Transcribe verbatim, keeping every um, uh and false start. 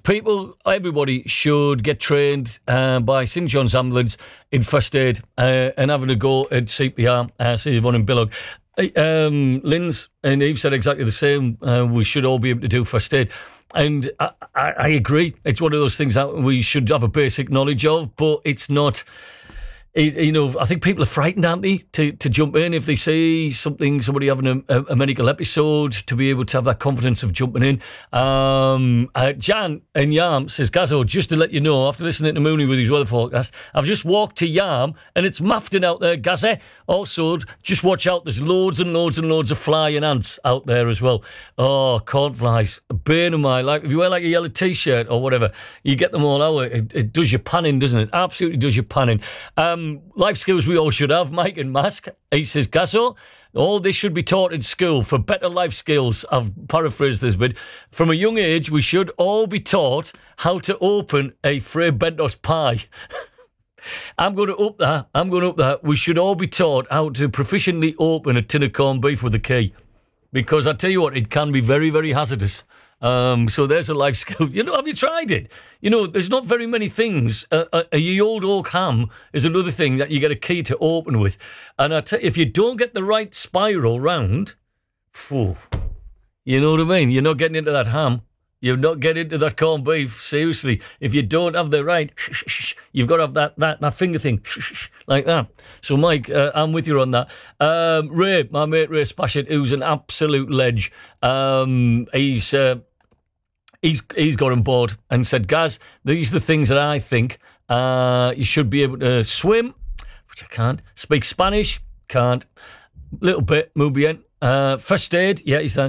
people, everybody should get trained uh, by Saint John's Ambulance in first aid uh, and having a go at C P R, uh, see one in Billock. Um, Lynn's and Eve said exactly the same. Uh, we should all be able to do first aid. And I, I, I agree. It's one of those things that we should have a basic knowledge of, but it's not... You know, I think people are frightened, aren't they, to, to jump in if they see something, somebody having a, a medical episode, to be able to have that confidence of jumping in. Um, uh, Jan in Yarm says, Gazzo, just to let you know, after listening to Mooney with his weather forecast, I've just walked to Yarm and it's mafting out there, Gazze. Also, just watch out, there's loads and loads and loads of flying ants out there as well. Oh, cornflies, a bane of my life. If you wear like a yellow T-shirt or whatever, you get them all out. It, it does your panning, doesn't it? Absolutely does your panning. Um, Life skills we all should have. Mike in Mask, he says, Gasso, all this should be taught in school for better life skills. I've paraphrased this bit. From a young age, we should all be taught how to open a Fray Bentos pie. I'm going to up that. I'm going to up that. We should all be taught how to proficiently open a tin of corned beef with a key. Because I tell you what, it can be very, very hazardous. Um, so there's a life skill. You know, have you tried it? You know, there's not very many things. Uh, a, a ye old oak ham is another thing that you get a key to open with. And I tell, if you don't get the right spiral round, phew, you know what I mean? You're not getting into that ham. You're not getting into that corned beef. Seriously, if you don't have the right, you've got to have that that, that finger thing, like that. So, Mike, uh, I'm with you on that. Um, Ray, my mate Ray Spashett, who's an absolute ledge, um, he's... Uh, He's he's got on board and said, Gaz, these are the things that I think uh, you should be able to swim, which I can't. Speak Spanish, can't. Little bit, muy bien. Uh, first aid, yeah, he's done.